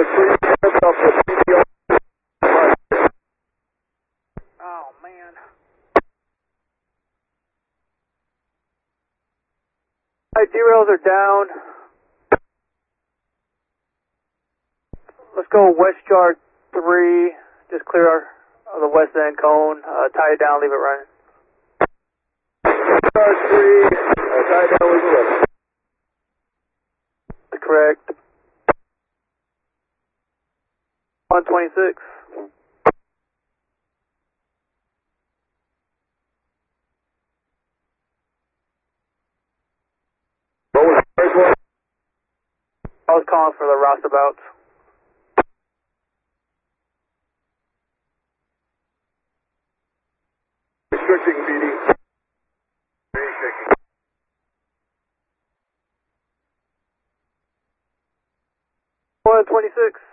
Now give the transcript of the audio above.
Oh, man. Alright, derails are down. Let's go west yard 3. Just clear the west end cone. Tie it down, leave it running. Yard 3, tie it down, leave it running. Correct. 126. What was the first one? I was calling for the roustabouts. Restricting BD. 126.